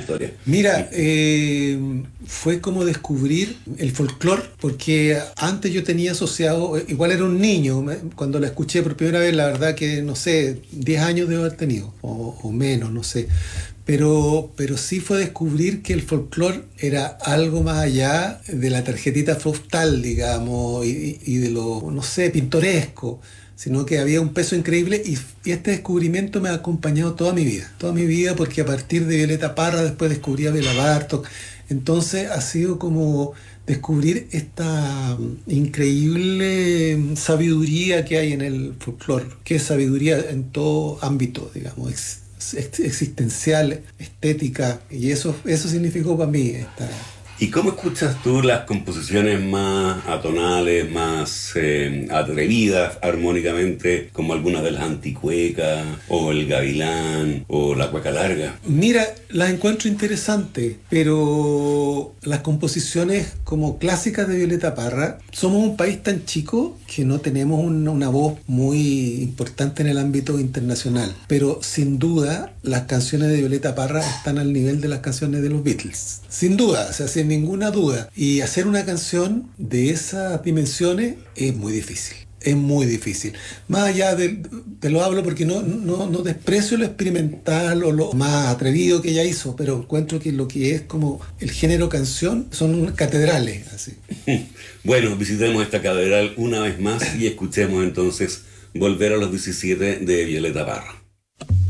historia. Mira, fue como descubrir el folclore, porque antes yo tenía asociado, igual era un niño, cuando la escuché por primera vez, la verdad que, no sé, 10 años debo haber tenido, o menos, no sé. Pero sí fue descubrir que el folclore era algo más allá de la tarjetita postal, digamos, y de lo, no sé, pintoresco, sino que había un peso increíble y este descubrimiento me ha acompañado toda mi vida, porque a partir de Violeta Parra después descubrí a Bela Bartok. Entonces ha sido como descubrir esta increíble sabiduría que hay en el folclore, que es sabiduría en todo ámbito, digamos, existencial, estética, y eso significó para mí esta. ¿Y cómo escuchas tú las composiciones más atonales, más atrevidas armónicamente, como algunas de las Anticuecas, o El Gavilán, o La Cueca Larga? Mira, las encuentro interesantes, pero las composiciones como clásicas de Violeta Parra, somos un país tan chico que no tenemos una voz muy importante en el ámbito internacional, pero sin duda las canciones de Violeta Parra están al nivel de las canciones de los Beatles, sin duda, o sea, sin ninguna duda. Y hacer una canción de esas dimensiones es muy difícil. Es muy difícil. Más allá te lo hablo porque no desprecio lo experimental o lo más atrevido que ella hizo, pero encuentro que lo que es como el género canción son catedrales. Así. Bueno, visitemos esta catedral una vez más y escuchemos entonces Volver a los 17 de Violeta Parra.